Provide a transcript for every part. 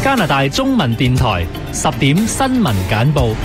加拿大中文電台10點新聞簡報。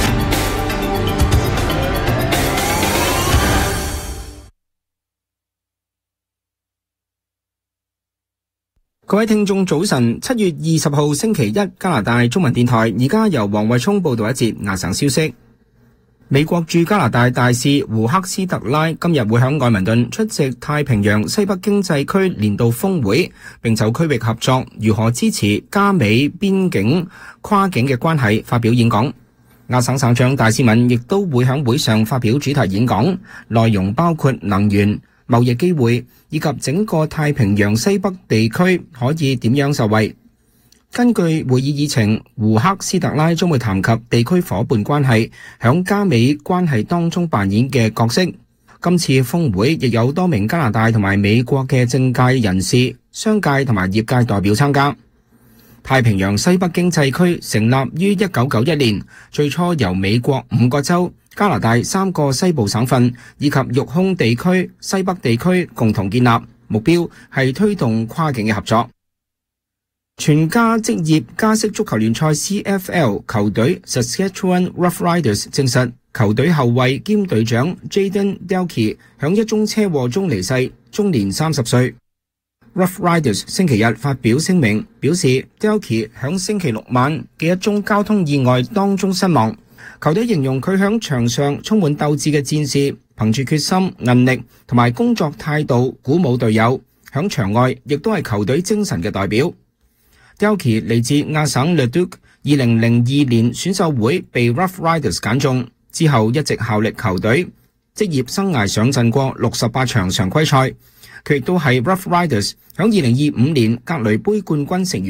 各位聽眾早晨，7月20號星期一，加拿大中文電台，而家由黃慧聰報道一節亞省消息。美國駐加拿大大使胡克斯特拉今日會喺愛民頓出席太平洋西北經濟區年度峰會，並就區域合作如何支持加美邊境跨境嘅關係發表演講。亞省省長戴斯敏亦都會喺會上發表主題演講，內容包括能源、貿易機會以及整個太平洋西北地區可以點樣受惠。根據會議議程，胡克斯特拉將會談及地區夥伴關係響加美關係當中扮演嘅角色。今次峰會亦有多名加拿大同埋美國嘅政界人士、商界同埋業界代表參加。太平洋西北經濟區成立於1991年，最初由美國5個州、加拿大3個西部省份以及育空地區、西北地區共同建立，目標係推動跨境嘅合作。全家職業加式足球聯賽 CFL 球隊 Saskatchewan Roughriders 證實，球隊後衛兼隊長 Jayden Delkey 響一宗車禍中離世，終年30歲。Roughriders 星期日發表聲明，表示 Delkey 響星期六晚嘅一宗交通意外當中身亡。球隊形容佢響場上充滿鬥志嘅戰士，憑住決心、韌力同埋工作態度鼓舞隊友，響場外亦都係球隊精神嘅代表。Delkey 嚟自亞省 Leduc，2002年選秀會被 Roughriders 揀中，之後一直效力球隊，職業生涯上陣過68場常規賽。佢亦都係 Roughriders響2025年格雷杯冠軍成員。